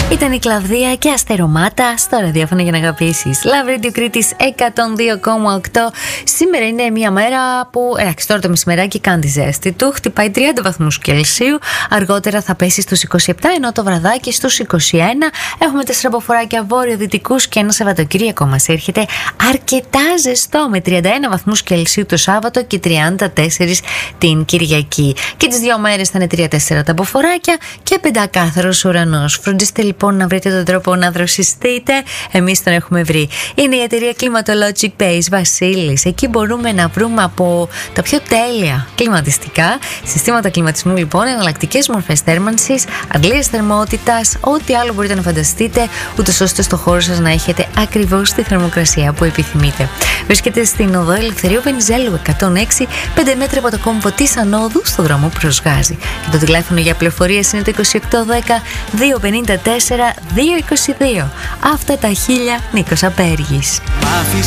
Ήταν η Κλαβδία και Αστερομάτα στο ραδιόφωνο για να αγαπήσεις. Love Radio Κρήτης 102,8. Σήμερα είναι μια μέρα που, εντάξει, τώρα το μεσημεράκι κάνει τη ζέστη του. Χτυπάει 30 βαθμούς Κελσίου. Αργότερα θα πέσει στους 27, ενώ το βραδάκι στους 21. Έχουμε 4 αποφοράκια βόρειο-δυτικούς και ένα Σαββατοκύριακο μας έρχεται αρκετά ζεστό, με 31 βαθμούς Κελσίου το Σάββατο και 34 την Κυριακή. Και τις 2 μέρες θα είναι 3-4 τα αποφοράκια και πεντακάθαρος ουρανός. Φροντίστε λοιπόν να βρείτε τον τρόπο να δροσιστείτε. Εμείς τον έχουμε βρει. Είναι η εταιρεία Climatologic Base Βασίλης. Εκεί μπορούμε να βρούμε από τα πιο τέλεια κλιματιστικά συστήματα κλιματισμού, λοιπόν, εναλλακτικές μορφές θέρμανσης, αντλίες θερμότητας, ό,τι άλλο μπορείτε να φανταστείτε, ούτως ώστε στο χώρο σας να έχετε ακριβώς τη θερμοκρασία που επιθυμείτε. Βρίσκεται στην οδό Ελευθερίου Βενιζέλου 106, 5 μέτρα από το κόμβο της Ανόδου, στο δρόμο προς Γάζη. Και το τηλέφωνο για πληροφορίες είναι το 2810 254 222. Αυτά τα 1000 Νίκος Απέργης.